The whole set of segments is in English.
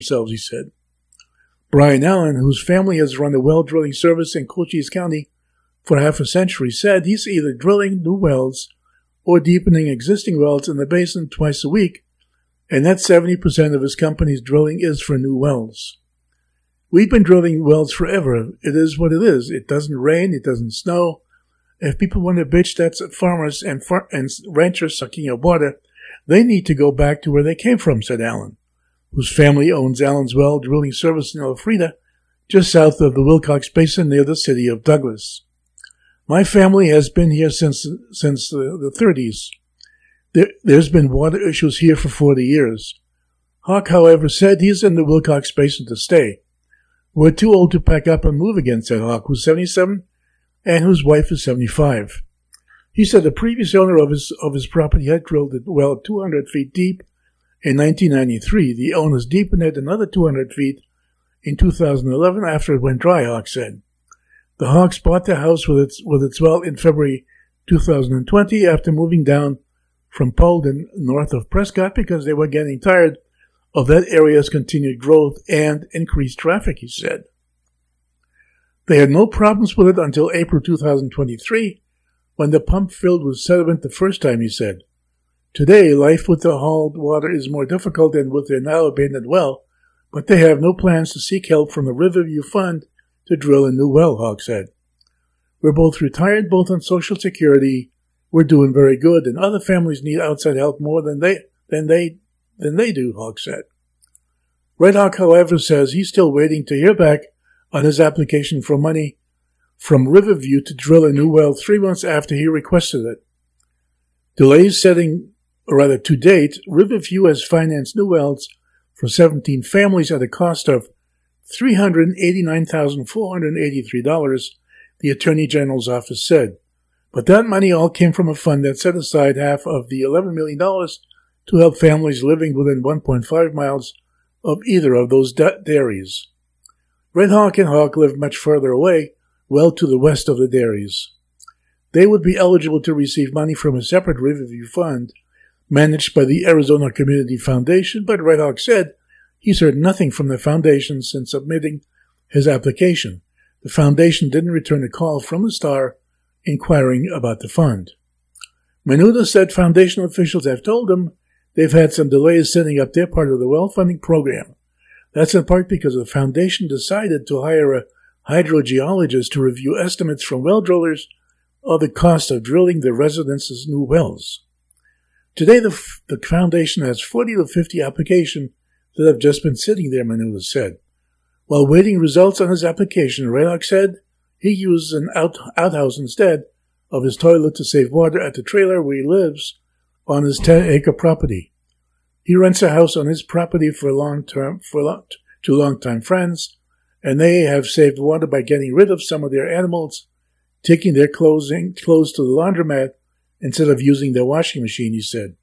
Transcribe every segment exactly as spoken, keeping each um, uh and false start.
themselves, he said. Brian Allen, whose family has run a well drilling service in Cochise County for half a century, said he's either drilling new wells or deepening existing wells in the basin twice a week, and that seventy percent of his company's drilling is for new wells. We've been drilling wells forever. It is what it is. It doesn't rain. It doesn't snow. If people want to bitch, that's farmers and, far- and ranchers sucking up water. They need to go back to where they came from, said Allen, whose family owns Allen's Well drilling service in Elfrida, just south of the Wilcox Basin near the city of Douglas. My family has been here since since the, the thirties. There, there's been water issues here for forty years. Hawk, however, said he's in the Wilcox Basin to stay. We're too old to pack up and move again, said Hawk, who's seventy-seven, and whose wife is seventy-five. He said the previous owner of his of his property had drilled a well two hundred feet deep in nineteen ninety-three. The owners deepened it another two hundred feet in two thousand eleven after it went dry, Hawk said. The Hawks bought the house with its with its well in February two thousand twenty after moving down from Polden, north of Prescott, because they were getting tired of that area's continued growth and increased traffic, he said. They had no problems with it until April two thousand twenty-three, when the pump filled with sediment the first time, he said. Today, life with the hauled water is more difficult than with their now abandoned well, but they have no plans to seek help from the Riverview Fund to drill a new well, Hawk said. We're both retired, both on Social Security. We're doing very good, and other families need outside help more than they than they than they do, Hawk said. Red Hawk, however, says he's still waiting to hear back on his application for money from Riverview to drill a new well three months after he requested it. Delays setting, or rather to date, Riverview has financed new wells for seventeen families at a cost of three hundred eighty-nine thousand four hundred eighty-three dollars, the Attorney General's office said. But that money all came from a fund that set aside half of the eleven million dollars to help families living within one point five miles of either of those da- dairies. Red Hawk and Hawk live much further away, well to the west of the dairies. They would be eligible to receive money from a separate Riverview fund managed by the Arizona Community Foundation, but Red Hawk said he's heard nothing from the foundation since submitting his application. The foundation didn't return a call from the Star inquiring about the fund. Menuda said foundation officials have told him they've had some delays setting up their part of the well funding program. That's in part because the foundation decided to hire a hydrogeologist to review estimates from well drillers of the cost of drilling the residents' new wells. Today, the, f- the foundation has forty to fifty applications that have just been sitting there, Menuda said. While waiting results on his application, Reddock said he uses an out- outhouse instead of his toilet to save water at the trailer where he lives on his ten-acre property. He rents a house on his property for long-term for long, to long-time friends, and they have saved water by getting rid of some of their animals, taking their clothing, clothes to the laundromat instead of using their washing machine, he said.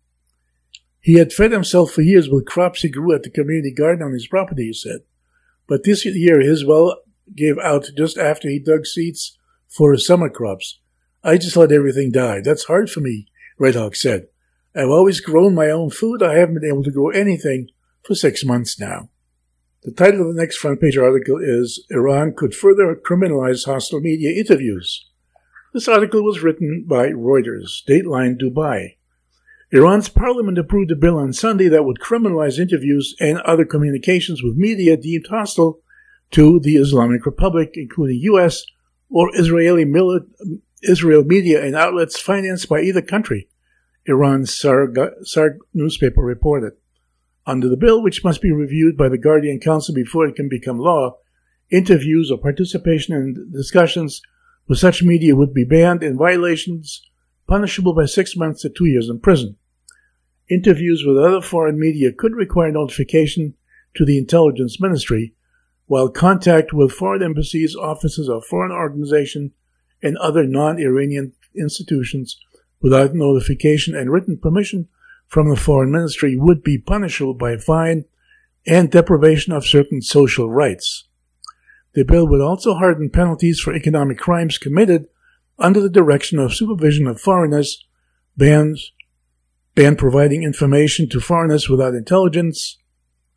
He had fed himself for years with crops he grew at the community garden on his property, he said. But this year his well gave out just after he dug seeds for his summer crops. I just let everything die. That's hard for me, Red Hawk said. I've always grown my own food. I haven't been able to grow anything for six months now. The title of the next front page article is Iran Could Further Criminalize Hostile Media Interviews. This article was written by Reuters, Dateline Dubai. Iran's parliament approved a bill on Sunday that would criminalize interviews and other communications with media deemed hostile to the Islamic Republic, including U S or Israeli mili- Israel media and outlets financed by either country, Iran's Sarg, Sarg newspaper reported. Under the bill, which must be reviewed by the Guardian Council before it can become law, interviews or participation in discussions with such media would be banned and violations punishable by six months to two years in prison. Interviews with other foreign media could require notification to the intelligence ministry, while contact with foreign embassies, offices of foreign organizations, and other non-Iranian institutions without notification and written permission from the foreign ministry would be punishable by fine and deprivation of certain social rights. The bill would also harden penalties for economic crimes committed under the direction of supervision of foreigners, bans, ban providing information to foreigners without intelligence,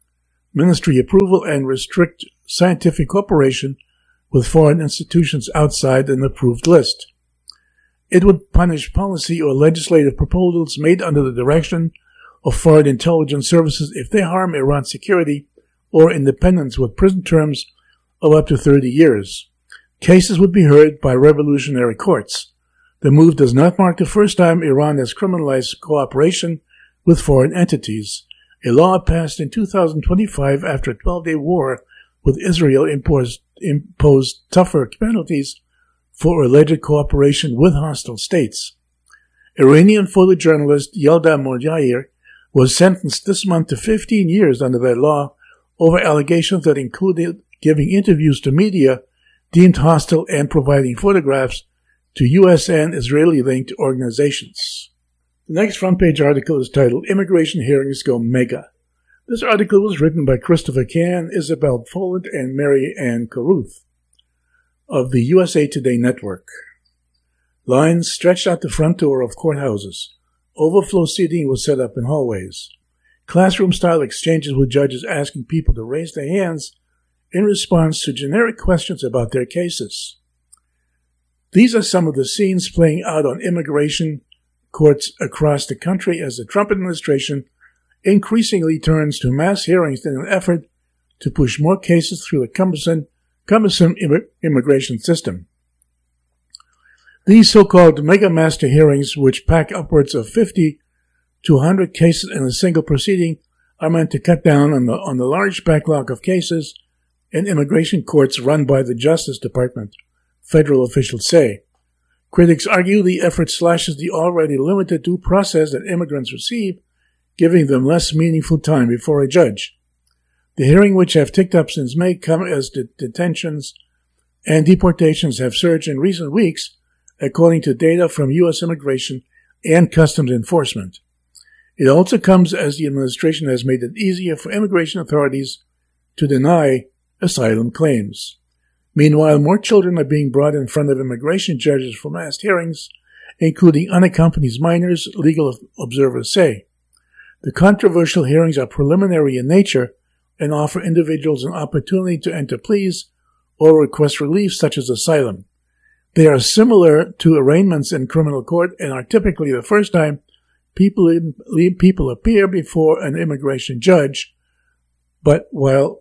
ministry approval and restrict scientific cooperation with foreign institutions outside an approved list. It would punish policy or legislative proposals made under the direction of foreign intelligence services if they harm Iran's security or independence with prison terms of up to thirty years. Cases would be heard by revolutionary courts. The move does not mark the first time Iran has criminalized cooperation with foreign entities. A law passed in two thousand twenty-five after a twelve-day war with Israel imposed, imposed tougher penalties for alleged cooperation with hostile states. Iranian photojournalist Yelda Mojair was sentenced this month to fifteen years under that law over allegations that included giving interviews to media deemed hostile and providing photographs to U S and Israeli-linked organizations. The next front-page article is titled, Immigration Hearings Go Mega. This article was written by Christopher Cann, Isabel Follett, and Mary Ann Caruth of the U S A Today Network. Lines stretched out the front door of courthouses. Overflow seating was set up in hallways. Classroom-style exchanges with judges asking people to raise their hands in response to generic questions about their cases. These are some of the scenes playing out on immigration courts across the country as the Trump administration increasingly turns to mass hearings in an effort to push more cases through the cumbersome, cumbersome imm- immigration system. These so-called mega master hearings, which pack upwards of fifty to one hundred cases in a single proceeding, are meant to cut down on the, on the large backlog of cases in immigration courts run by the Justice Department, federal officials say. Critics argue the effort slashes the already limited due process that immigrants receive, giving them less meaningful time before a judge. The hearings, which have ticked up since May, come as the detentions and deportations have surged in recent weeks, according to data from U S Immigration and Customs Enforcement. It also comes as the administration has made it easier for immigration authorities to deny asylum claims. Meanwhile, more children are being brought in front of immigration judges for mass hearings, including unaccompanied minors, legal observers say. The controversial hearings are preliminary in nature and offer individuals an opportunity to enter pleas or request relief such as asylum. They are similar to arraignments in criminal court and are typically the first time people, in, people appear before an immigration judge, but while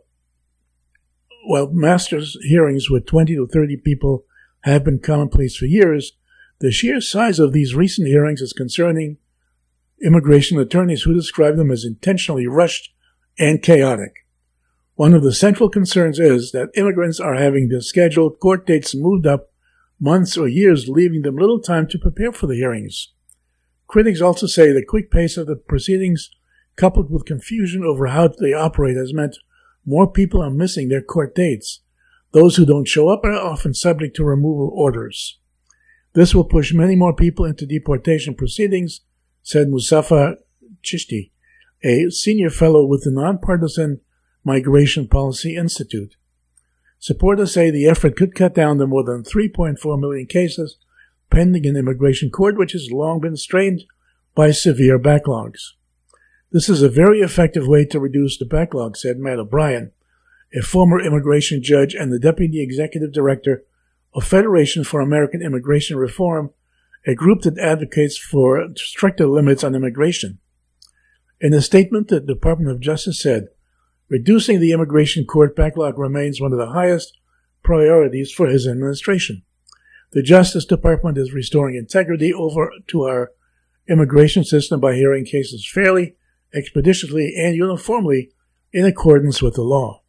While master's hearings with twenty to thirty people have been commonplace for years, the sheer size of these recent hearings is concerning immigration attorneys who describe them as intentionally rushed and chaotic. One of the central concerns is that immigrants are having their scheduled court dates moved up months or years, leaving them little time to prepare for the hearings. Critics also say the quick pace of the proceedings, coupled with confusion over how they operate, has meant more people are missing their court dates. Those who don't show up are often subject to removal orders. This will push many more people into deportation proceedings, said Mustafa Chishti, a senior fellow with the Nonpartisan Migration Policy Institute. Supporters say the effort could cut down to more than three point four million cases pending in immigration court, which has long been strained by severe backlogs. This is a very effective way to reduce the backlog, said Matt O'Brien, a former immigration judge and the deputy executive director of Federation for American Immigration Reform, a group that advocates for stricter limits on immigration. In a statement, the Department of Justice said, reducing the immigration court backlog remains one of the highest priorities for his administration. The Justice Department is restoring integrity over to our immigration system by hearing cases fairly, expeditiously, and uniformly in accordance with the law.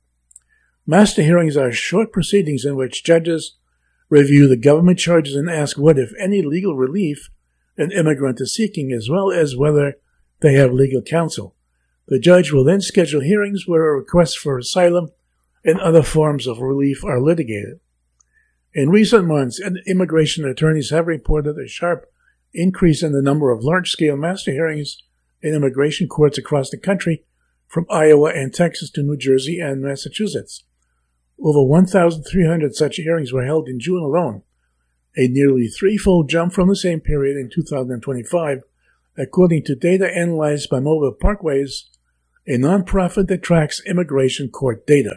Master hearings are short proceedings in which judges review the government charges and ask what, if any, legal relief an immigrant is seeking, as well as whether they have legal counsel. The judge will then schedule hearings where requests for asylum and other forms of relief are litigated. In recent months, immigration attorneys have reported a sharp increase in the number of large-scale master hearings in immigration courts across the country, from Iowa and Texas to New Jersey and Massachusetts. Over one thousand three hundred such hearings were held in June alone, a nearly threefold jump from the same period in two thousand twenty-five, according to data analyzed by Mobile Parkways, a nonprofit that tracks immigration court data.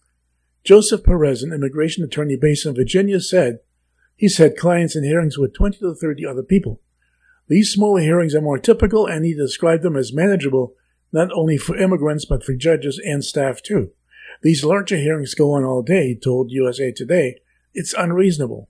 Joseph Perez, an immigration attorney based in Virginia, said he's had clients in hearings with twenty to thirty other people. These smaller hearings are more typical, and he described them as manageable not only for immigrants but for judges and staff too. These larger hearings go on all day, he told U S A Today. It's unreasonable.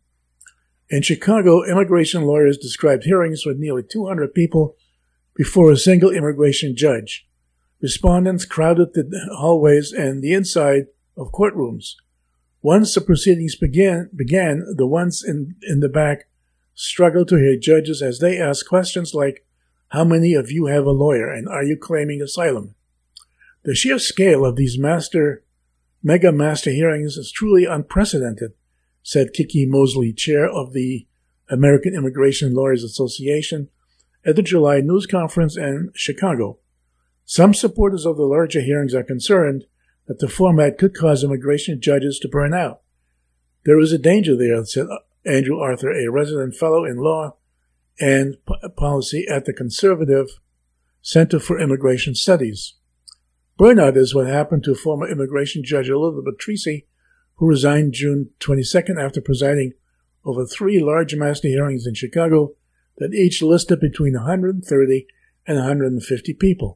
In Chicago, immigration lawyers described hearings with nearly two hundred people before a single immigration judge. Respondents crowded the hallways and the inside of courtrooms. Once the proceedings began, began the ones in, in the back struggled to hear judges as they asked questions like, "How many of you have a lawyer, and are you claiming asylum?" The sheer scale of these master, mega master hearings is truly unprecedented, said Kiki Mosley, chair of the American Immigration Lawyers Association, at the July news conference in Chicago. Some supporters of the larger hearings are concerned that the format could cause immigration judges to burn out. There is a danger there, said Andrew Arthur, a resident fellow in law and p- policy at the conservative Center for Immigration Studies. Burnout is what happened to former immigration judge Elizabeth Treacy, who resigned June twenty-second after presiding over three large master hearings in Chicago that each listed between one hundred thirty and one hundred fifty people.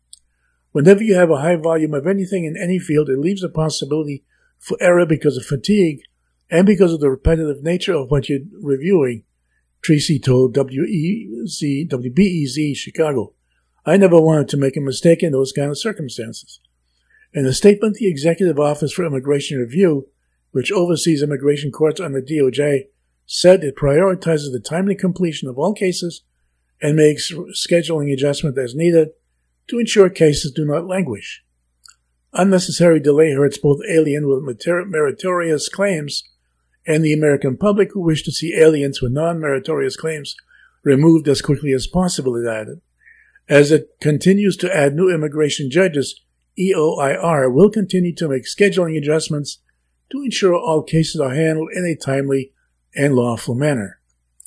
Whenever you have a high volume of anything in any field, it leaves a possibility for error because of fatigue and because of the repetitive nature of what you're reviewing, Treacy told W E Z, W B E Z Chicago. I never wanted to make a mistake in those kind of circumstances. In a statement, the Executive Office for Immigration Review, which oversees immigration courts under D O J, said it prioritizes the timely completion of all cases and makes scheduling adjustment as needed to ensure cases do not languish. Unnecessary delay hurts both aliens with meritorious claims and the American public who wish to see aliens with non-meritorious claims removed as quickly as possible, it added. As it continues to add new immigration judges, E O I R will continue to make scheduling adjustments to ensure all cases are handled in a timely and lawful manner.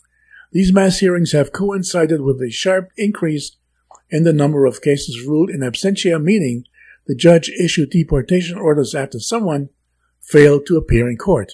These mass hearings have coincided with a sharp increase in the number of cases ruled in absentia, meaning the judge issued deportation orders after someone failed to appear in court.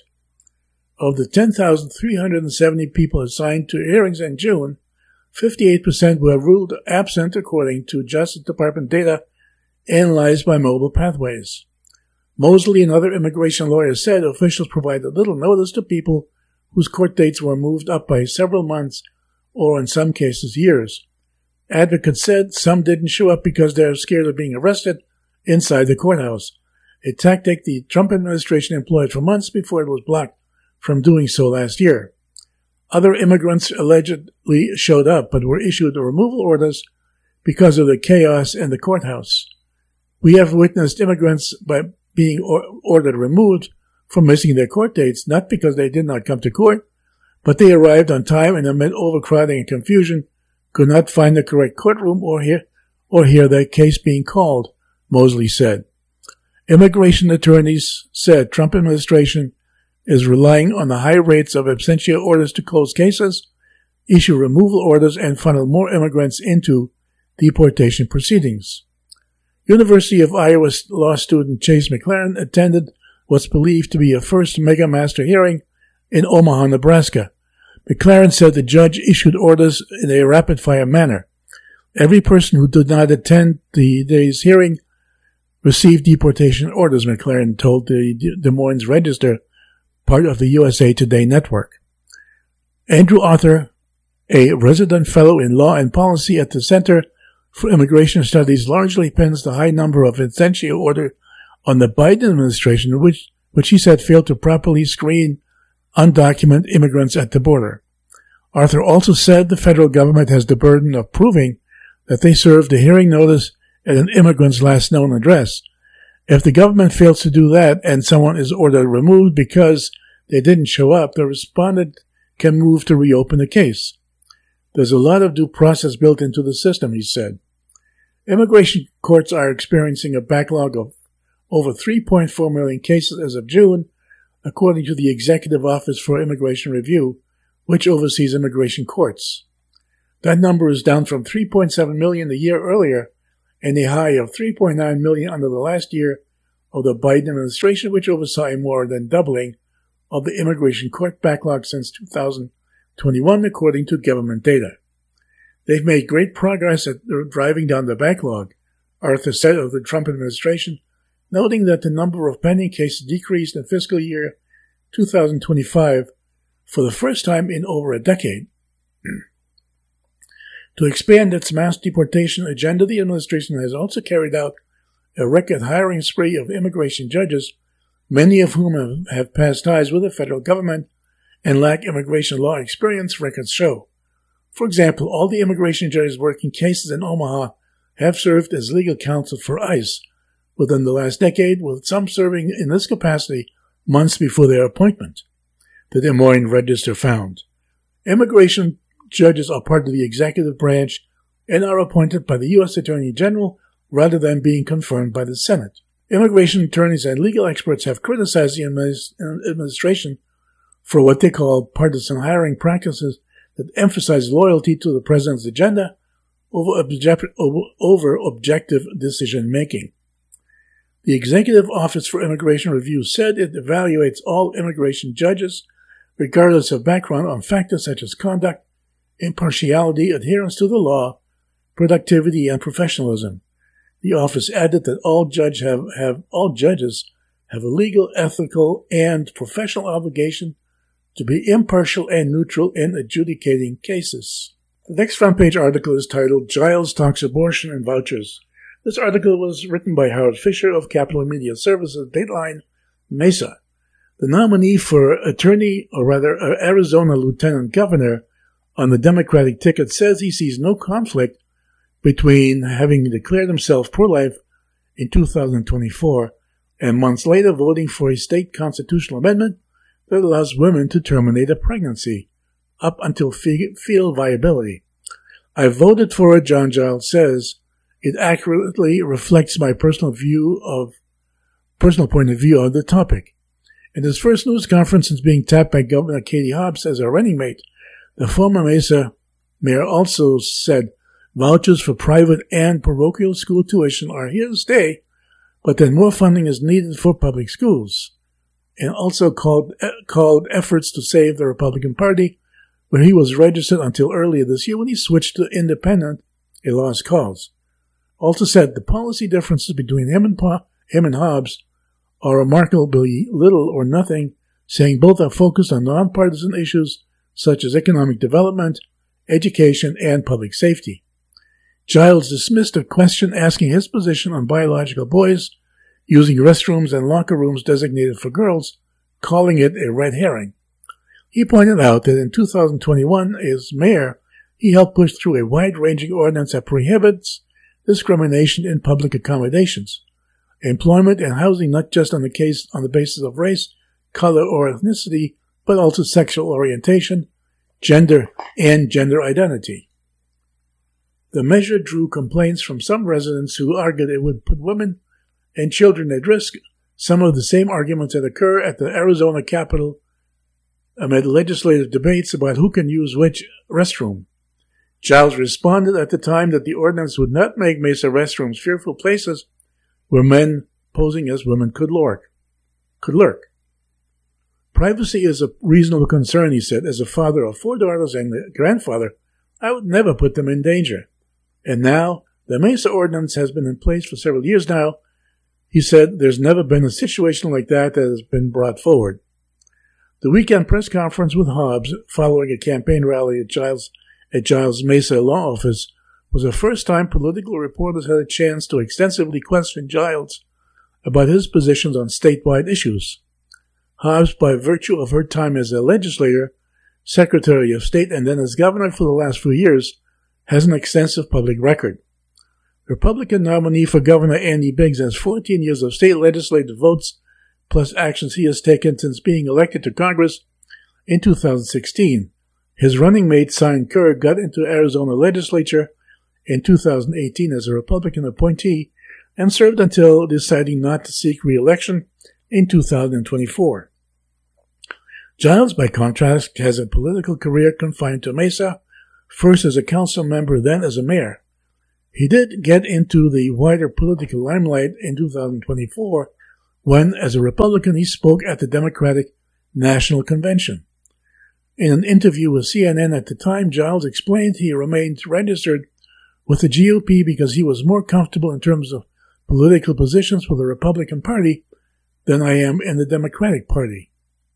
Of the ten thousand three hundred seventy people assigned to hearings in June, fifty-eight percent were ruled absent according to Justice Department data analyzed by Mobile Pathways. Mosley and other immigration lawyers said officials provided little notice to people whose court dates were moved up by several months or, in some cases, years. Advocates said some didn't show up because they were scared of being arrested inside the courthouse, a tactic the Trump administration employed for months before it was blocked from doing so last year. Other immigrants allegedly showed up but were issued removal orders because of the chaos in the courthouse. We have witnessed immigrants by being or- ordered removed for missing their court dates, not because they did not come to court, but they arrived on time and amid overcrowding and confusion could not find the correct courtroom or hear, or hear their case being called, Mosley said. Immigration attorneys said Trump administration is relying on the high rates of absentia orders to close cases, issue removal orders, and funnel more immigrants into deportation proceedings. University of Iowa law student Chase McLaren attended what's believed to be a first mega master hearing in Omaha, Nebraska. McLaren said the judge issued orders in a rapid-fire manner. Every person who did not attend the day's hearing received deportation orders, McLaren told the Des Moines Register, part of the U S A Today network. Andrew Arthur, a resident fellow in law and policy at the Center for Immigration Studies, largely pins the high number of absentia orders on the Biden administration, which, which he said failed to properly screen undocumented immigrants at the border. Arthur also said the federal government has the burden of proving that they served a hearing notice at an immigrant's last known address. If the government fails to do that and someone is ordered removed because they didn't show up, the respondent can move to reopen the case. There's a lot of due process built into the system, he said. Immigration courts are experiencing a backlog of over three point four million cases as of June, according to the Executive Office for Immigration Review, which oversees immigration courts. That number is down from three point seven million a year earlier and a high of three point nine million under the last year of the Biden administration, which oversaw a more than doubling of the immigration court backlog since two thousand twenty-one, according to government data. They've made great progress at driving down the backlog, Arthur said of the Trump administration, noting that the number of pending cases decreased in fiscal year two thousand twenty-five for the first time in over a decade. To expand its mass deportation agenda, the administration has also carried out a record hiring spree of immigration judges, many of whom have, have past ties with the federal government and lack immigration law experience, records show. For example, all the immigration judges working cases in Omaha have served as legal counsel for ICE within the last decade, with some serving in this capacity months before their appointment, the Des Moines Register found. Immigration judges are part of the executive branch and are appointed by the U S Attorney General rather than being confirmed by the Senate. Immigration attorneys and legal experts have criticized the administration for what they call partisan hiring practices that emphasize loyalty to the president's agenda over, object- over objective decision-making. The Executive Office for Immigration Review said it evaluates all immigration judges, regardless of background, on factors such as conduct, impartiality, adherence to the law, productivity, and professionalism. The office added that all judge have, have all judges have a legal, ethical, and professional obligation to be impartial and neutral in adjudicating cases. The next front page article is titled Giles Talks Abortion and Vouchers. This article was written by Howard Fisher of Capital Media Services, Dateline, Mesa. The nominee for attorney, or rather Arizona Lieutenant Governor on the Democratic ticket says he sees no conflict between having declared himself pro-life in two thousand twenty-four and months later voting for a state constitutional amendment that allows women to terminate a pregnancy up until fetal viability. I voted for it, John Giles says. It accurately reflects my personal view of personal point of view on the topic. In his first news conference since being tapped by Governor Katie Hobbs as a running mate, the former Mesa mayor also said vouchers for private and parochial school tuition are here to stay, but that more funding is needed for public schools, and also called called efforts to save the Republican Party, where he was registered until earlier this year when he switched to independent, a lost cause. Also said the policy differences between him and, pa, him and Hobbs are remarkably little or nothing, saying both are focused on nonpartisan issues such as economic development, education, and public safety. Giles dismissed a question asking his position on biological boys using restrooms and locker rooms designated for girls, calling it a red herring. He pointed out that in two thousand twenty-one, as mayor, he helped push through a wide-ranging ordinance that prohibits discrimination in public accommodations, employment, and housing, not just on the case on the basis of race, color, or ethnicity, but also sexual orientation, gender, and gender identity. The measure drew complaints from some residents who argued it would put women and children at risk, some of the same arguments that occur at the Arizona Capitol amid legislative debates about who can use which restroom. Giles responded at the time that the ordinance would not make Mesa restrooms fearful places where men posing as women could lurk. Could lurk. Privacy is a reasonable concern, he said. As a father of four daughters and a grandfather, I would never put them in danger. And now, the Mesa ordinance has been in place for several years now. He said there's never been a situation like that that has been brought forward. The weekend press conference with Hobbs, following a campaign rally at Giles at Giles Mesa Law Office, was the first time political reporters had a chance to extensively question Giles about his positions on statewide issues. Hobbs, by virtue of her time as a legislator, Secretary of State, and then as governor for the last few years, has an extensive public record. Republican nominee for Governor Andy Biggs has fourteen years of state legislative votes, plus actions he has taken since being elected to Congress in two thousand sixteen. His running mate, Sign Kerr, got into Arizona legislature in two thousand eighteen as a Republican appointee and served until deciding not to seek re-election in two thousand twenty-four. Giles, by contrast, has a political career confined to Mesa, first as a council member, then as a mayor. He did get into the wider political limelight in two thousand twenty-four when, as a Republican, he spoke at the Democratic National Convention. In an interview with C N N at the time, Giles explained he remained registered with the G O P because he was more comfortable in terms of political positions for the Republican Party than I am in the Democratic Party.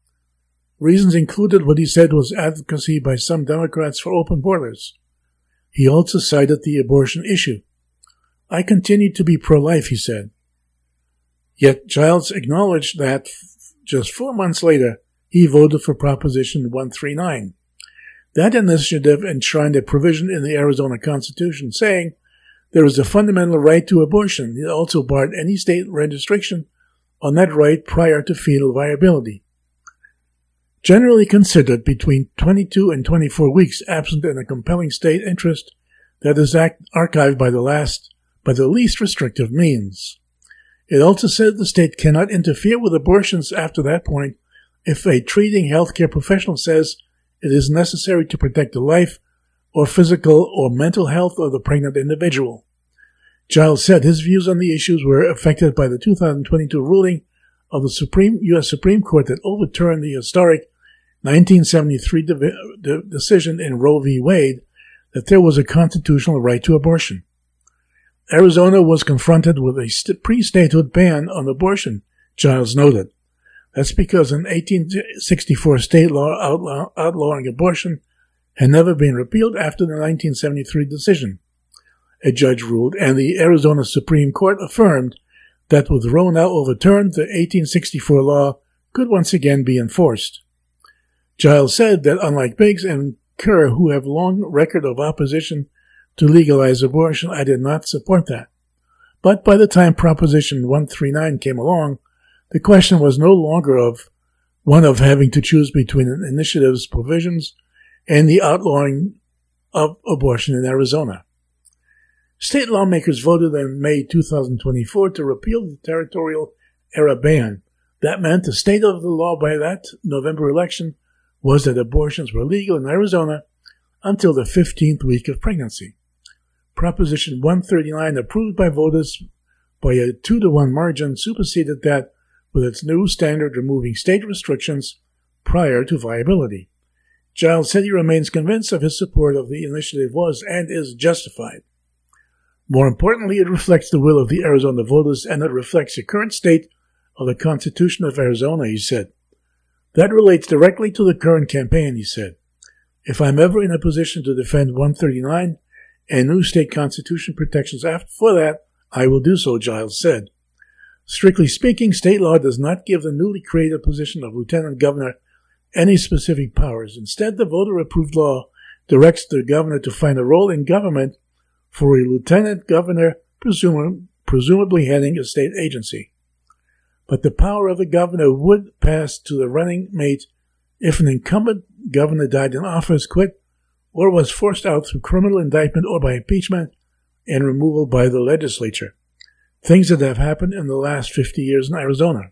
Reasons included what he said was advocacy by some Democrats for open borders. He also cited the abortion issue. I continued to be pro-life, he said. Yet Giles acknowledged that f- just four months later, he voted for Proposition one thirty-nine. That initiative enshrined a provision in the Arizona Constitution saying there is a fundamental right to abortion. It also barred any state restriction on that right prior to fetal viability. Generally considered between twenty-two and twenty-four weeks absent in a compelling state interest that is act- archived by the last, by the least restrictive means. It also said the state cannot interfere with abortions after that point if a treating healthcare professional says it is necessary to protect the life or physical or mental health of the pregnant individual. Giles said his views on the issues were affected by the two thousand twenty-two ruling of the Supreme U S Supreme Court that overturned the historic nineteen seventy-three de- de- decision in Roe v. Wade that there was a constitutional right to abortion. Arizona was confronted with a st- pre-statehood ban on abortion, Giles noted. That's because an eighteen sixty-four state law outlaw- outlawing abortion had never been repealed after the nineteen seventy-three decision, a judge ruled, and the Arizona Supreme Court affirmed that with Roe now overturned, the eighteen sixty-four law could once again be enforced. Giles said that unlike Biggs and Kerr, who have long record of opposition to legalize abortion, I did not support that. But by the time Proposition one thirty-nine came along, the question was no longer of one of having to choose between an initiative's provisions and the outlawing of abortion in Arizona. State lawmakers voted in May two thousand twenty-four to repeal the territorial era ban. That meant the state of the law by that November election was that abortions were legal in Arizona until the fifteenth week of pregnancy. Proposition one thirty-nine, approved by voters by a two to one margin, superseded that with its new standard removing state restrictions prior to viability. Giles said he remains convinced of his support of the initiative was and is justified. More importantly, it reflects the will of the Arizona voters and it reflects the current state of the Constitution of Arizona, he said. That relates directly to the current campaign, he said. If I'm ever in a position to defend one thirty-nine and new state constitution protections after for that, I will do so, Giles said. Strictly speaking, state law does not give the newly created position of lieutenant governor any specific powers. Instead, the voter-approved law directs the governor to find a role in government for a lieutenant governor, presum- presumably heading a state agency. But the power of the governor would pass to the running mate if an incumbent governor died in office, quit, or was forced out through criminal indictment or by impeachment and removal by the legislature. Things that have happened in the last fifty years in Arizona.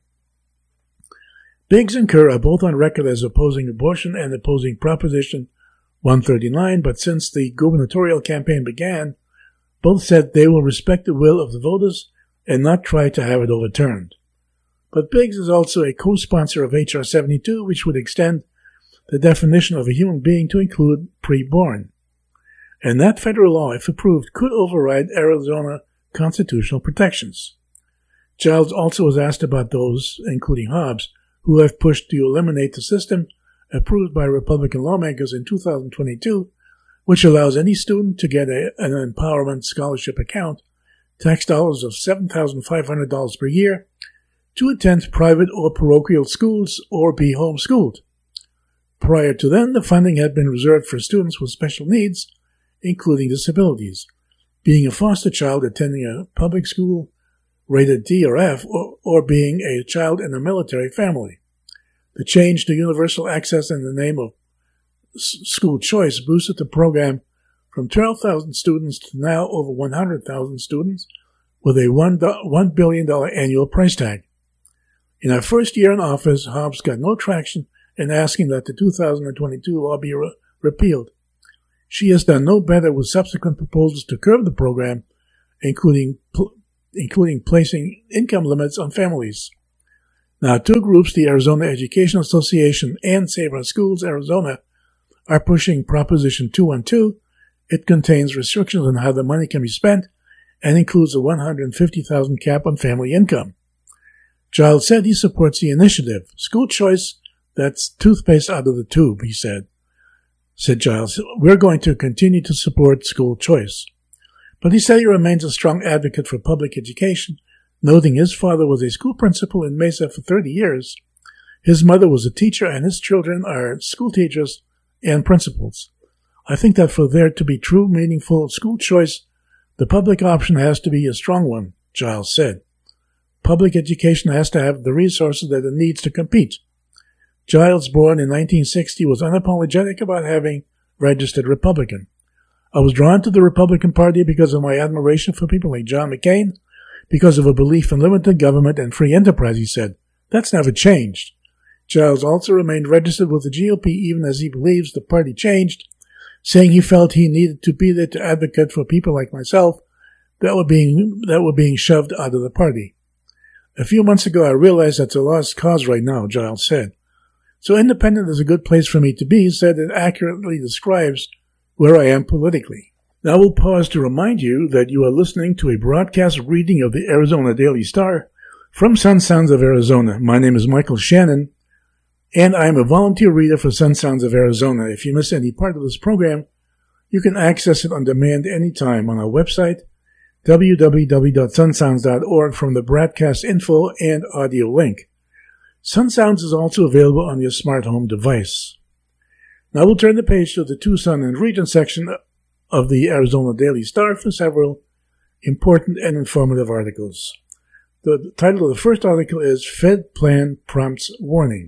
Biggs and Kerr are both on record as opposing abortion and opposing Proposition one thirty-nine, but since the gubernatorial campaign began, both said they will respect the will of the voters and not try to have it overturned. But Biggs is also a co-sponsor of H R seventy-two, which would extend the definition of a human being to include preborn. And that federal law, if approved, could override Arizona constitutional protections. Giles also was asked about those, including Hobbs, who have pushed to eliminate the system approved by Republican lawmakers in two thousand twenty-two, which allows any student to get a, an empowerment scholarship account, tax dollars of seven thousand five hundred dollars per year, to attend private or parochial schools or be homeschooled. Prior to then, the funding had been reserved for students with special needs, including disabilities, being a foster child attending a public school rated D or F, or, or being a child in a military family. The change to universal access in the name of s- school choice boosted the program from twelve thousand students to now over one hundred thousand students with a one billion dollars annual price tag. In her first year in office, Hobbs got no traction in asking that the two thousand twenty-two law be re- repealed. She has done no better with subsequent proposals to curb the program including pl- including placing income limits on families. Now, two groups, the Arizona Education Association and Save Our Schools Arizona, are pushing Proposition two twelve. It contains restrictions on how the money can be spent and includes a one hundred fifty thousand dollars cap on family income. Giles said he supports the initiative. School choice, that's toothpaste out of the tube, he said. Said Giles, we're going to continue to support school choice. But he said he remains a strong advocate for public education, noting his father was a school principal in Mesa for thirty years. His mother was a teacher, and his children are school teachers and principals. I think that for there to be true, meaningful school choice, the public option has to be a strong one, Giles said. Public education has to have the resources that it needs to compete. Giles, born in nineteen sixty, was unapologetic about having registered Republican. I was drawn to the Republican Party because of my admiration for people like John McCain, because of a belief in limited government and free enterprise, he said. That's never changed. Giles also remained registered with the G O P even as he believes the party changed, saying he felt he needed to be there to advocate for people like myself that were being, that were being shoved out of the party. A few months ago, I realized that's a lost cause right now, Giles said. So independent is a good place for me to be, he said. It accurately describes where I am politically. Now we'll pause to remind you that you are listening to a broadcast reading of the Arizona Daily Star from Sun Sounds of Arizona. My name is Michael Shannon, and I am a volunteer reader for Sun Sounds of Arizona. If you miss any part of this program, you can access it on demand anytime on our website, w w w dot sun sounds dot org, from the broadcast info and audio link. Sun Sounds is also available on your smart home device. Now we'll turn the page to the Tucson and region section of the Arizona Daily Star for several important and informative articles. The title of the first article is Fed Plan Prompts Warning.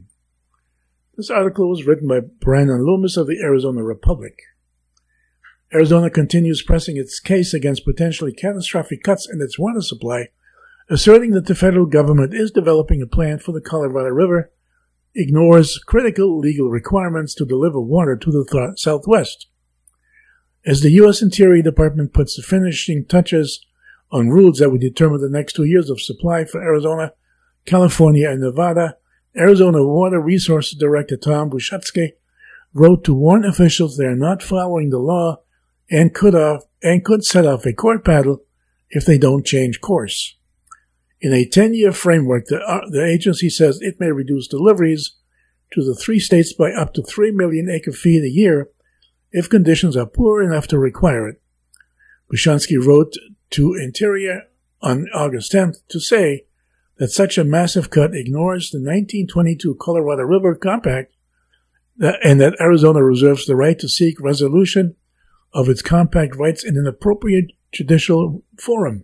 This article was written by Brandon Loomis of the Arizona Republic. Arizona continues pressing its case against potentially catastrophic cuts in its water supply, asserting that the federal government is developing a plan for the Colorado River, ignores critical legal requirements to deliver water to the th- southwest. As the U S Interior Department puts the finishing touches on rules that would determine the next two years of supply for Arizona, California, and Nevada, Arizona Water Resources Director Tom Bushatsky wrote to warn officials they are not following the law and could, off, and could set off a court battle if they don't change course. In a ten-year framework, the, uh, the agency says it may reduce deliveries to the three states by up to three million acre-feet a year if conditions are poor enough to require it. Bushansky wrote to Interior on August tenth to say that such a massive cut ignores the nineteen twenty-two Colorado River Compact that, and that Arizona reserves the right to seek resolution of its compact rights in an appropriate judicial forum.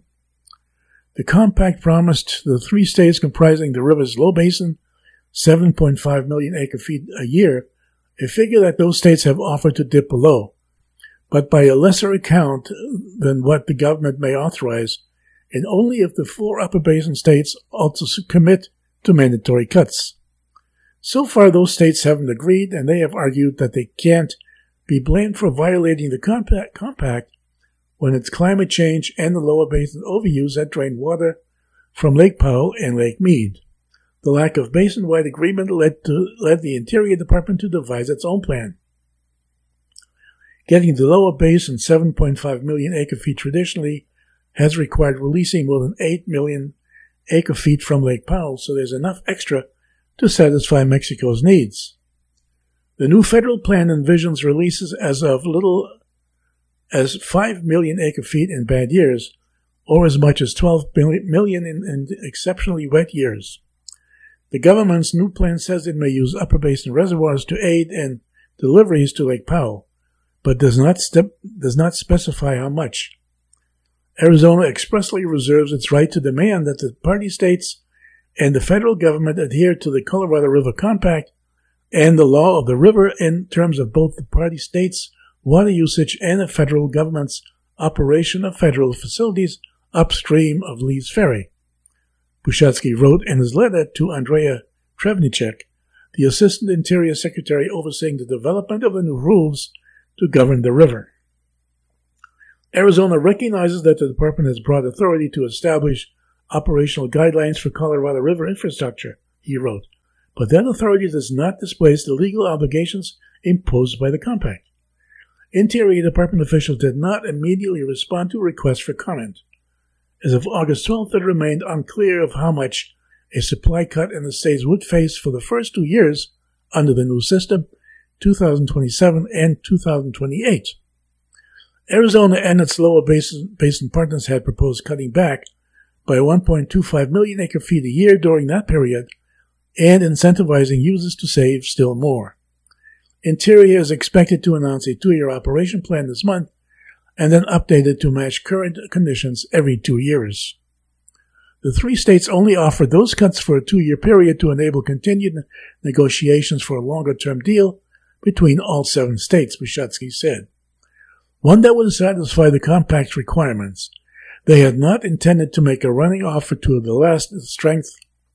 The compact promised the three states comprising the river's low basin seven point five million acre-feet a year, a figure that those states have offered to dip below, but by a lesser account than what the government may authorize, and only if the four upper basin states also commit to mandatory cuts. So far, those states haven't agreed, and they have argued that they can't be blamed for violating the compact, compact when it's climate change and the lower basin overuse that drain water from Lake Powell and Lake Mead. The lack of basin-wide agreement led, to, led the Interior Department to devise its own plan. Getting the lower basin seven point five million acre-feet traditionally has required releasing more than eight million acre-feet from Lake Powell, so there's enough extra to satisfy Mexico's needs. The new federal plan envisions releases as of little as five million acre-feet in bad years, or as much as twelve million in, in exceptionally wet years. The government's new plan says it may use upper basin reservoirs to aid in deliveries to Lake Powell, but does not, step, does not specify how much. Arizona expressly reserves its right to demand that the party states and the federal government adhere to the Colorado River Compact and the law of the river in terms of both the party states' water usage and the federal government's operation of federal facilities upstream of Lee's Ferry. Bushatsky wrote in his letter to Andrea Trevnicek, the Assistant Interior Secretary overseeing the development of the new rules to govern the river. Arizona recognizes that the department has broad authority to establish operational guidelines for Colorado River infrastructure, he wrote, but that authority does not displace the legal obligations imposed by the compact. Interior Department officials did not immediately respond to requests for comment. As of August twelfth, it remained unclear of how much a supply cut in the states would face for the first two years under the new system, two thousand twenty-seven and two thousand twenty-eight. Arizona and its lower basin, basin partners had proposed cutting back by one point two five million acre-feet a year during that period and incentivizing users to save still more. Interior is expected to announce a two-year operation plan this month and then update it to match current conditions every two years. The three states only offered those cuts for a two-year period to enable continued negotiations for a longer-term deal between all seven states, Wysocki said. One that would satisfy the compact's requirements. They had not intended to make a running offer to the last strength,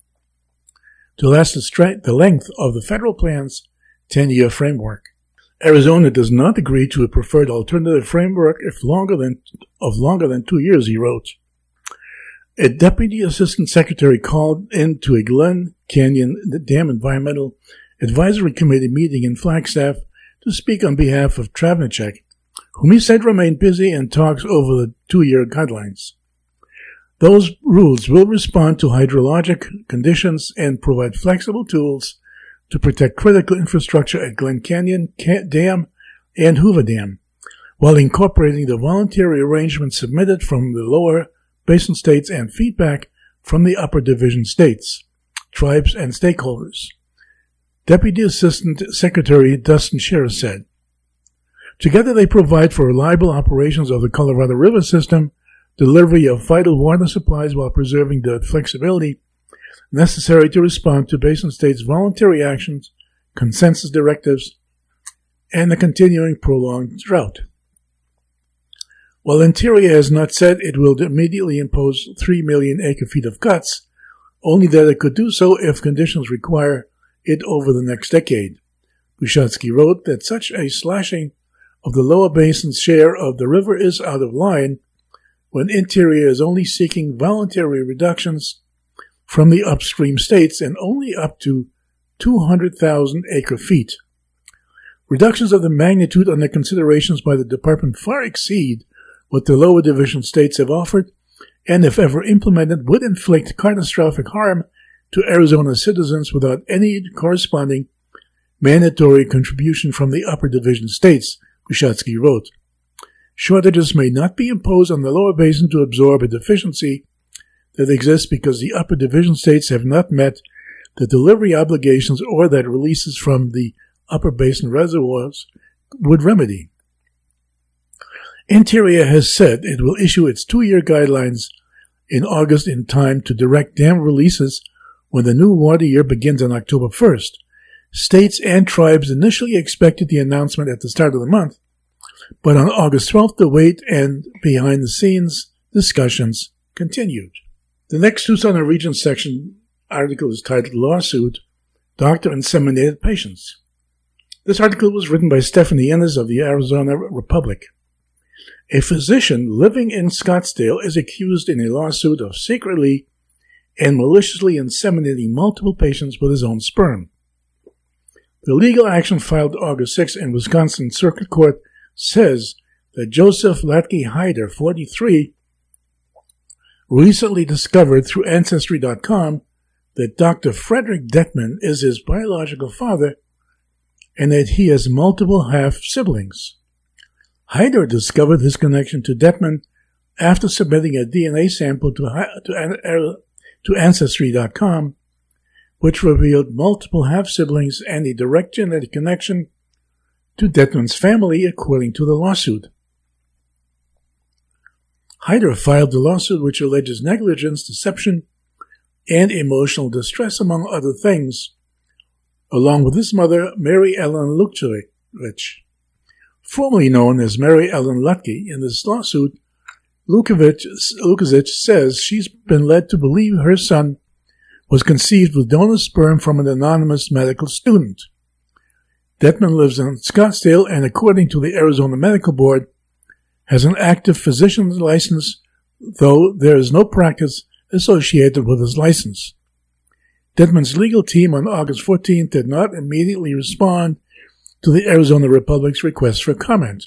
to last the, strength, the length of the federal plan's ten-year framework. Arizona does not agree to a preferred alternative framework if longer than of longer than two years, he wrote. A deputy assistant secretary called into a Glen Canyon Dam Environmental Advisory Committee meeting in Flagstaff to speak on behalf of Travnicek, whom he said remained busy in talks over the two-year guidelines. Those rules will respond to hydrologic conditions and provide flexible tools to protect critical infrastructure at Glen Canyon Dam and Hoover Dam, while incorporating the voluntary arrangements submitted from the lower basin states and feedback from the upper division states, tribes, and stakeholders. Deputy Assistant Secretary Dustin Scherer said, together they provide for reliable operations of the Colorado River system, delivery of vital water supplies while preserving the flexibility necessary to respond to basin states' voluntary actions, consensus directives, and the continuing prolonged drought. While Interior has not said it will immediately impose three million acre-feet of cuts, only that it could do so if conditions require it over the next decade. Wysocki wrote that such a slashing of the lower basin's share of the river is out of line when Interior is only seeking voluntary reductions from the upstream states and only up to two hundred thousand acre-feet. Reductions of the magnitude under considerations by the department far exceed what the lower division states have offered, and if ever implemented would inflict catastrophic harm to Arizona citizens without any corresponding mandatory contribution from the upper division states, Wysocki wrote. Shortages may not be imposed on the lower basin to absorb a deficiency that exists because the upper division states have not met the delivery obligations or that releases from the upper basin reservoirs would remedy. Interior has said it will issue its two-year guidelines in August in time to direct dam releases when the new water year begins on October first. States and tribes initially expected the announcement at the start of the month, but on August twelfth, the wait and behind-the-scenes discussions continued. The next Tucson Region section article is titled Lawsuit, Doctor Inseminated Patients. This article was written by Stephanie Innes of the Arizona Republic. A physician living in Scottsdale is accused in a lawsuit of secretly and maliciously inseminating multiple patients with his own sperm. The legal action filed August sixth in Wisconsin Circuit Court says that Joseph Latke Hyder, forty-three, recently discovered through Ancestry dot com that Doctor Frederick Detman is his biological father and that he has multiple half-siblings. Hyder discovered his connection to Detman after submitting a D N A sample to, to, to Ancestry dot com, which revealed multiple half-siblings and a direct genetic connection to Detman's family, according to the lawsuit. Hyder filed the lawsuit which alleges negligence, deception, and emotional distress, among other things, along with his mother, Mary Ellen Lukevich. Formerly known as Mary Ellen Lutke, in this lawsuit, Lukevich, Lukevich says she's been led to believe her son was conceived with donor sperm from an anonymous medical student. Detman lives in Scottsdale and, according to the Arizona Medical Board, has an active physician's license, though there is no practice associated with his license. Detman's legal team on August fourteenth did not immediately respond to the Arizona Republic's request for comment.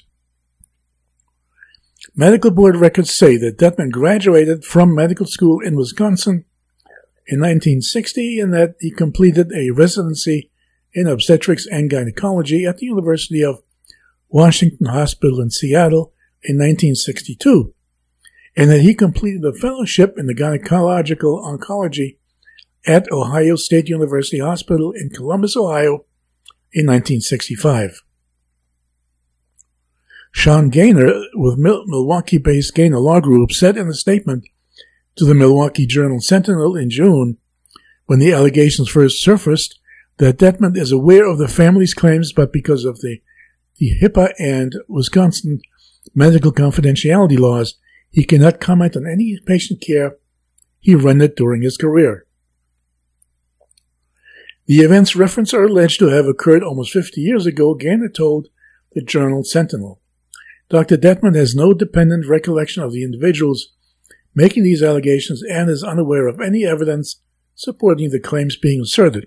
Medical board records say that Detman graduated from medical school in Wisconsin in nineteen sixty and that he completed a residency in obstetrics and gynecology at the University of Washington Hospital in Seattle in nineteen sixty-two, and that he completed a fellowship in the gynecological oncology at Ohio State University Hospital in Columbus, Ohio in nineteen sixty-five. Sean Gaynor, with Milwaukee-based Gaynor Law Group, said in a statement to the Milwaukee Journal-Sentinel in June, when the allegations first surfaced, that Detman is aware of the family's claims, but because of the, the HIPAA and Wisconsin medical confidentiality laws, he cannot comment on any patient care he rendered during his career. The events referenced are alleged to have occurred almost fifty years ago, Gaynor told the Journal-Sentinel. Doctor Detman has no dependent recollection of the individuals making these allegations and is unaware of any evidence supporting the claims being asserted.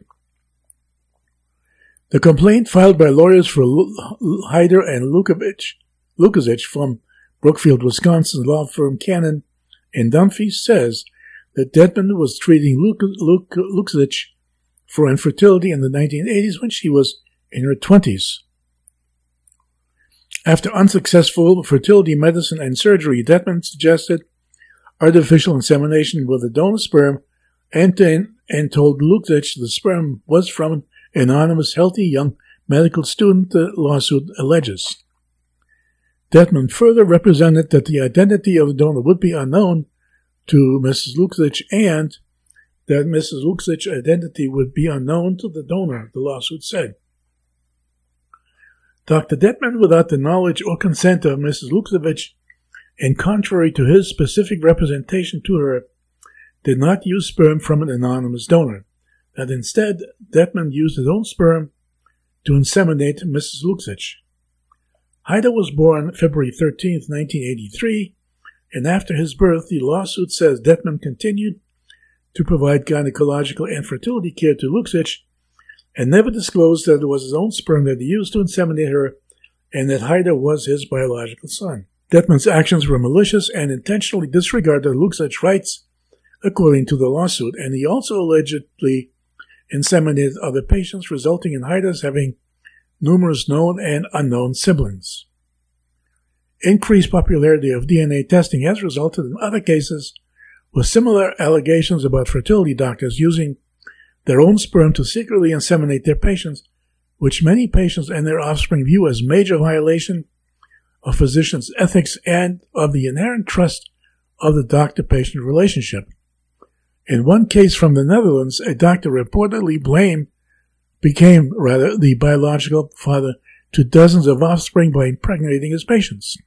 The complaint filed by lawyers for Hyder and Lukaszich from Brookfield, Wisconsin law firm Cannon and Dunphy says that Detman was treating Lukaszich for infertility in the nineteen eighties when she was in her twenties. After unsuccessful fertility medicine and surgery, Detman suggested artificial insemination with a donor sperm and, and told Lukaszich the sperm was from an anonymous, healthy young medical student, the lawsuit alleges. Detman further represented that the identity of the donor would be unknown to Missus Lukaszich and that Missus Lukacich's identity would be unknown to the donor, the lawsuit said. Doctor Detman, without the knowledge or consent of Missus Lukaszich, and contrary to his specific representation to her, did not use sperm from an anonymous donor. That instead, Detman used his own sperm to inseminate Missus Lukaszich. Hyder was born February thirteenth, nineteen eighty-three, and after his birth, the lawsuit says Detman continued to provide gynecological and fertility care to Lukaszich and never disclosed that it was his own sperm that he used to inseminate her and that Hyder was his biological son. Detman's actions were malicious and intentionally disregarded Lukacich's rights, according to the lawsuit, and he also allegedly inseminated other patients, resulting in Hyder's having numerous known and unknown siblings. Increased popularity of D N A testing has resulted in other cases with similar allegations about fertility doctors using their own sperm to secretly inseminate their patients, which many patients and their offspring view as major violation of physicians' ethics and of the inherent trust of the doctor-patient relationship. In one case from the Netherlands, a doctor reportedly blamed, became rather, the biological father to dozens of offspring by impregnating his patients.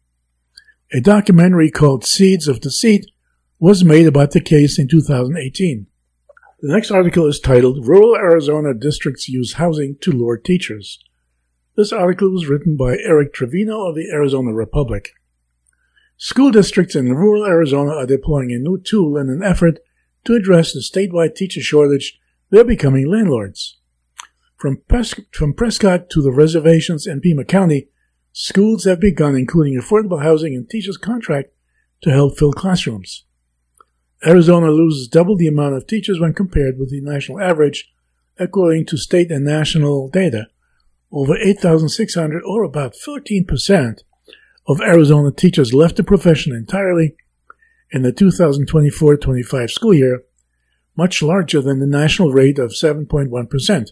A documentary called Seeds of Deceit was made about the case in two thousand eighteen. The next article is titled, Rural Arizona Districts Use Housing to Lure Teachers. This article was written by Eric Trevino of the Arizona Republic. School districts in rural Arizona are deploying a new tool in an effort to address the statewide teacher shortage. They're becoming landlords. From, Pres- from Prescott to the reservations in Pima County, schools have begun including affordable housing and teachers' contract to help fill classrooms. Arizona loses double the amount of teachers when compared with the national average, according to state and national data. Over eight thousand six hundred, or about thirteen percent, of Arizona teachers left the profession entirely in the two thousand twenty-four twenty-five school year, much larger than the national rate of seven point one percent.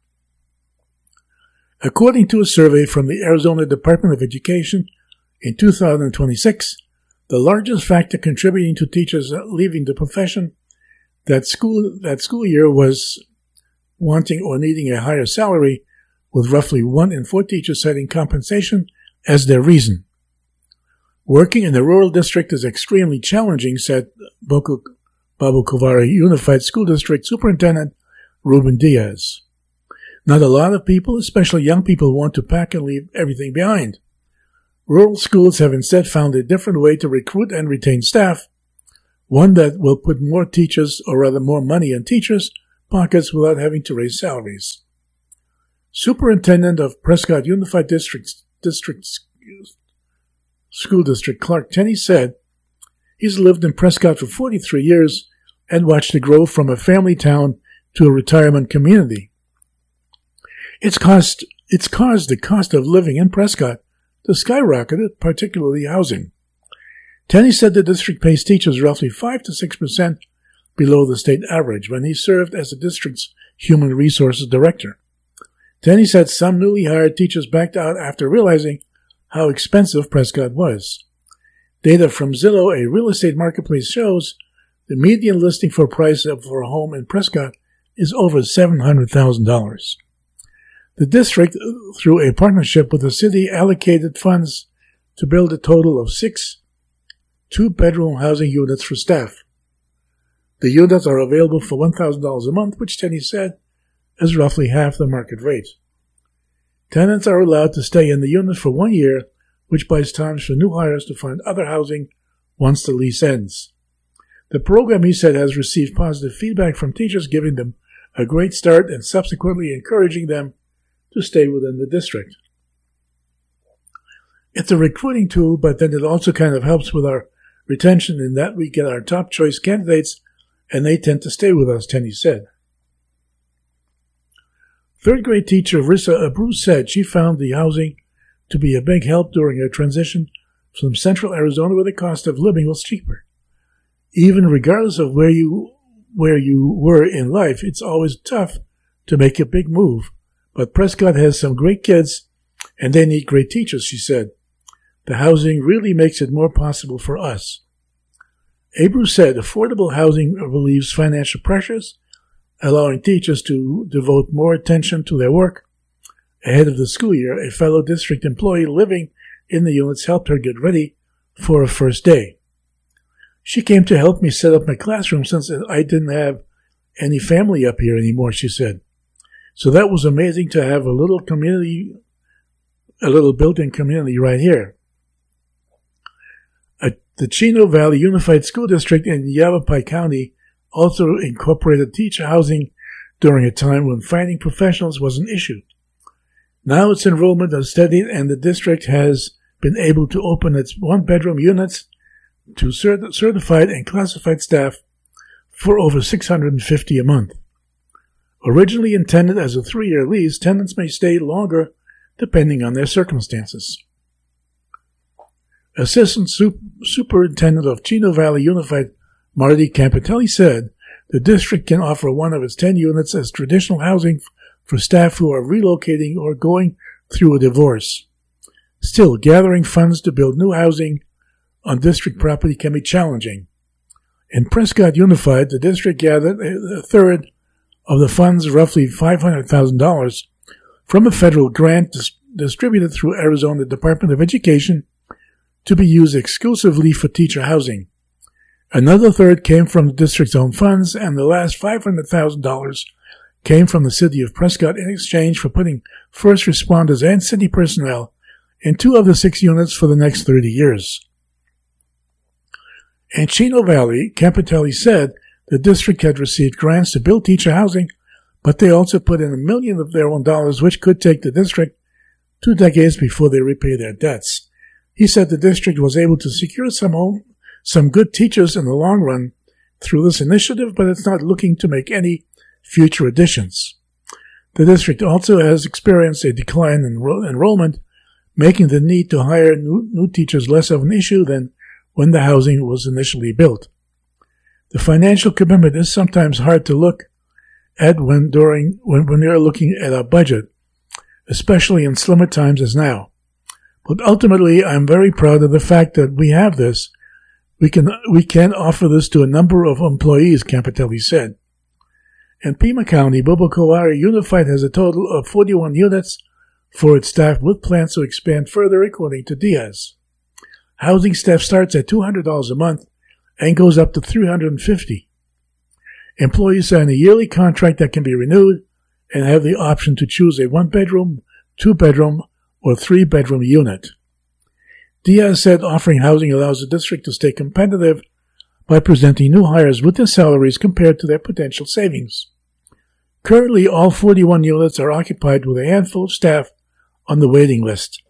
According to a survey from the Arizona Department of Education in two thousand twenty-six, the largest factor contributing to teachers leaving the profession that school that school year was wanting or needing a higher salary, with roughly one in four teachers citing compensation as their reason. Working in the rural district is extremely challenging, said Babu Kuvari Unified School District Superintendent Ruben Diaz. Not a lot of people, especially young people, want to pack and leave everything behind. Rural schools have instead found a different way to recruit and retain staff, one that will put more teachers, or rather more money in teachers' pockets without having to raise salaries. Superintendent of Prescott Unified District, District School District Clark Tenney said he's lived in Prescott for forty-three years and watched it grow from a family town to a retirement community. It's cost, it's caused the cost of living in Prescott to skyrocket, particularly housing. Tenney said the district pays teachers roughly five to six percent below the state average when he served as the district's human resources director. Tenney said some newly hired teachers backed out after realizing how expensive Prescott was. Data from Zillow, a real estate marketplace, shows the median listing for price for a home in Prescott is over seven hundred thousand dollars. The district, through a partnership with the city, allocated funds to build a total of six two-bedroom housing units for staff. The units are available for one thousand dollars a month, which Tenney said is roughly half the market rate. Tenants are allowed to stay in the unit for one year, which buys time for new hires to find other housing once the lease ends. The program, he said, has received positive feedback from teachers, giving them a great start and subsequently encouraging them to stay within the district. It's a recruiting tool, but then it also kind of helps with our retention in that we get our top choice candidates and they tend to stay with us, Tenney said. Third grade teacher Rissa Abreu said she found the housing to be a big help during her transition from central Arizona, where the cost of living was cheaper. Even regardless of where you where you were in life, it's always tough to make a big move. But Prescott has some great kids, and they need great teachers, she said. The housing really makes it more possible for us. Abreu said affordable housing relieves financial pressures, allowing teachers to devote more attention to their work. Ahead of the school year, a fellow district employee living in the units helped her get ready for her first day. She came to help me set up my classroom since I didn't have any family up here anymore, she said. So that was amazing to have a little community, a little built-in community right here. At the Chino Valley Unified School District in Yavapai County also incorporated teacher housing during a time when finding professionals was an issue. Now its enrollment has steadied, and the district has been able to open its one-bedroom units to cert- certified and classified staff for over six hundred fifty dollars a month. Originally intended as a three-year lease, tenants may stay longer depending on their circumstances. Assistant Sup- Superintendent of Chino Valley Unified, Marty Campitelli, said the district can offer one of its ten units as traditional housing for staff who are relocating or going through a divorce. Still, gathering funds to build new housing on district property can be challenging. In Prescott Unified, the district gathered a third of the funds, roughly five hundred thousand dollars, from a federal grant dis- distributed through Arizona Department of Education to be used exclusively for teacher housing. Another third came from the district's own funds, and the last five hundred thousand dollars came from the city of Prescott in exchange for putting first responders and city personnel in two of the six units for the next thirty years. In Chino Valley, Campitelli said the district had received grants to build teacher housing, but they also put in a million of their own dollars, which could take the district two decades before they repay their debts. He said the district was able to secure some home, some good teachers in the long run through this initiative, but it's not looking to make any future additions. The district also has experienced a decline in enro- enrollment, making the need to hire new, new teachers less of an issue than when the housing was initially built. The financial commitment is sometimes hard to look at when during when, when you're looking at a budget, especially in slimmer times as now. But ultimately, I'm very proud of the fact that we have this. We can we can offer this to a number of employees, Campitelli said. In Pima County, Bobo-Coary Unified has a total of forty-one units for its staff, with plans to expand further, according to Diaz. Housing staff starts at two hundred dollars a month and goes up to three hundred fifty dollars. Employees sign a yearly contract that can be renewed and have the option to choose a one-bedroom, two-bedroom, or three-bedroom unit. Diaz said offering housing allows the district to stay competitive by presenting new hires with their salaries compared to their potential savings. Currently, all forty-one units are occupied with a handful of staff on the waiting list.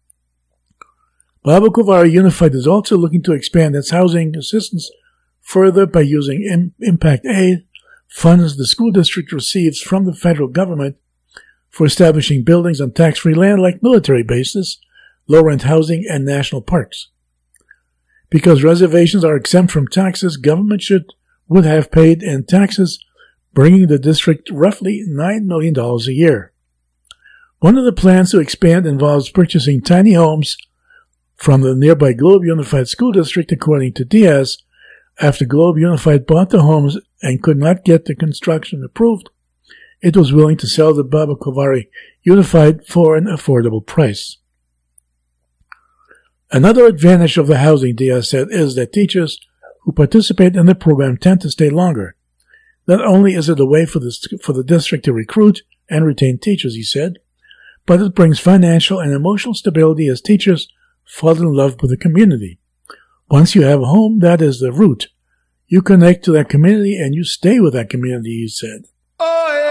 Baba Kovari Unified is also looking to expand its housing assistance further by using im- impact aid funds the school district receives from the federal government for establishing buildings on tax-free land like military bases, low-rent housing, and national parks. Because reservations are exempt from taxes, government should would have paid in taxes, bringing the district roughly nine million dollars a year. One of the plans to expand involves purchasing tiny homes from the nearby Globe Unified School District, according to Diaz. After Globe Unified bought the homes and could not get the construction approved, it was willing to sell the Baba Kovari Unified for an affordable price. Another advantage of the housing, Diaz said, is that teachers who participate in the program tend to stay longer. Not only is it a way for the, for the district to recruit and retain teachers, he said, but it brings financial and emotional stability as teachers fall in love with the community. Once you have a home, that is the root. You connect to that community and you stay with that community, he said. Oh, yeah.